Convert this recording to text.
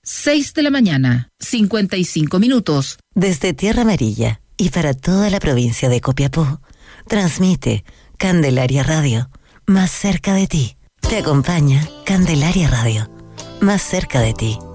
6 de la mañana, 55 minutos. Desde Tierra Amarilla y para toda la provincia de Copiapó, transmite Candelaria Radio, más cerca de ti. Te acompaña Candelaria Radio, más cerca de ti.